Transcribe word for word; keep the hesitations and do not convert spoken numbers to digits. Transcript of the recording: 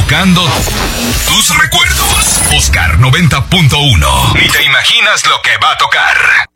tocando tus recuerdos. Oscar noventa punto uno. Ni te imaginas lo que va a tocar.